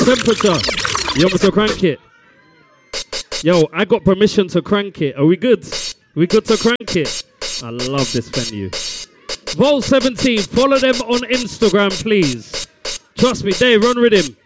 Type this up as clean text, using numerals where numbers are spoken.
temperature? You want me to crank it? Yo, I got permission to crank it. Are we good? We good to crank it? I love this venue. Vol 17, follow them on Instagram, please. Trust me, they run with him.